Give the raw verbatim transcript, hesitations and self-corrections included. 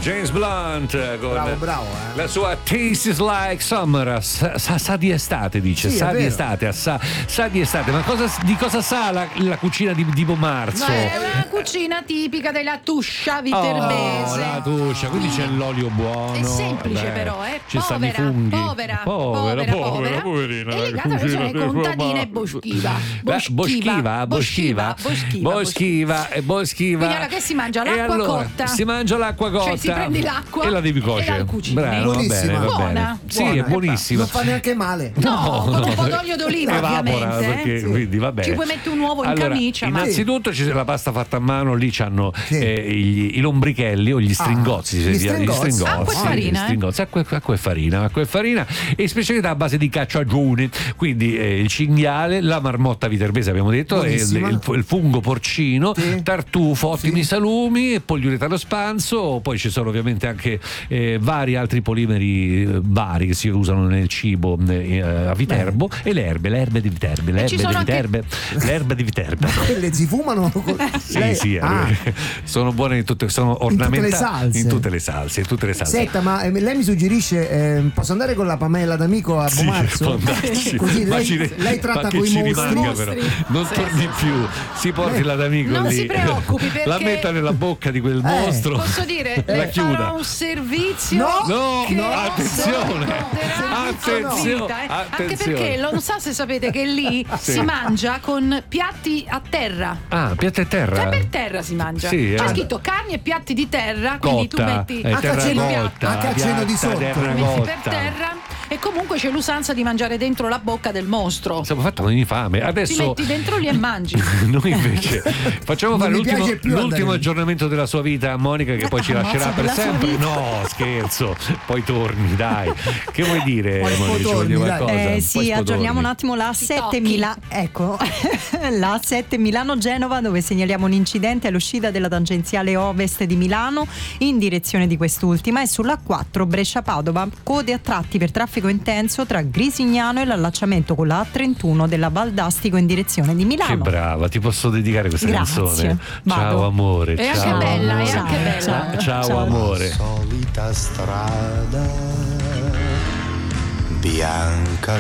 James Blunt con bravo, bravo, eh. la sua Tastes Like Summer. Sa, sa, sa di estate, dice. Sì, sa è di vero. estate, sa, sa di estate. Ma cosa, di cosa sa la, la cucina di tipo marzo? Ma è una cucina tipica della Tuscia Oh, viterbese. la tuscia, quindi c'è l'olio buono. È semplice, Beh, però, eh. ci stanno i Povera, funghi. povera, povera, povera, povera. poverina. E la legata cucina invece del contadina e formaggio. boschiva. Beh, Boschiva, boschiva, boschiva, boschiva e boschiva. Quindi allora che si mangia? E L'acqua allora, cotta? Si mangia l'acqua cotta. Cioè si prendi l'acqua e la devi e cuocere. la cucini. Bravo, va Buonissima. bene, va Buona, bene. Sì, buona. è buonissima. Non fa neanche male. No, con un po' d'olio d'oliva, Evapora, ovviamente. perché, Sì. quindi va bene. Ci puoi mettere un uovo in Allora, camicia, ma- innanzitutto c'è la pasta fatta a mano, lì c'hanno Sì. eh, gli- i lombrichelli o gli stringozzi, gli si dice, stringozzi. Acqua e sì, farina, gli eh? stringozzi, acqua, acqua e farina, acqua e farina e specialità a base di cacciagione, quindi eh, il cinghiale, la marmotta viterbese abbiamo detto, e il, Buonissima. il, il fungo porcino, Sì. tartufo, ottimi Sì. salumi e poliuretano spanso. Poi ci sono ovviamente anche eh, vari altri polimeri eh, vari che si usano nel cibo eh, a Viterbo e le erbe, le erbe di Viterbo, le ci erbe di sono anche- Viterbo, le erbe di Viterbo. Quelle si fumano con... Sì, Lei- sì, Ah. eh, sono buone in tutte, sono tutte le ornamentali salse. in tutte le salse, in tutte le salse. Senta, ma eh, lei mi suggerisce, eh, posso andare con la Pamela d'amico a Sì, Bomarzo? può andarci. Così Ma lei, ci- lei ma tratta che con i ci mostri. rimanga, però. Non Sì, torni più, si porti la d'amico Non lì, si preoccupi, perché- la metta nella bocca di quel mostro. Posso dire, la le chiuda. farò un servizio. No, no, che no, non attenzione, sopporterà attenzione, vita, eh. Anche attenzione. perché lo- non so se sapete che lì Sì. si mangia con piatti a terra. Ah, piatto e terra. Cioè per terra si mangia. Sì, C'è eh. scritto carni e piatti di terra, quindi tu Cotta, metti eh, H terra cento cotta, H cento di piatta, sotto. terra metti per cotta. terra e comunque c'è l'usanza di mangiare dentro la bocca del mostro. Siamo fatti con fame. Ti Adesso metti dentro lì e mangi. noi invece facciamo Non fare mi l'ultimo, piace più l'ultimo andare- aggiornamento della sua vita a Monica, che poi ci Ammazza lascerà per della sua sempre. vita. No, scherzo, poi torni, dai. Che vuoi dire, Poi Monica? Ci vuoi dire spotorni, dai. qualcosa? Eh, Poi sì, spotorni. aggiorniamo un attimo la A Ti sette tocchi. Mila- ecco, la A sette Milano-Genova, dove segnaliamo un incidente all'uscita della tangenziale ovest di Milano in direzione di quest'ultima, e sulla A quattro Brescia-Padova, code a tratti per traffico intenso tra Grisignano e l'allacciamento con la A trentuno della Valdastico in direzione di Milano. Che brava, ti posso dedicare questa Grazie. canzone. Vado. Ciao amore. È ciao. anche bella, è Ciao. anche bella. Ciao. Ciao, Ciao. amore. Solita strada bianca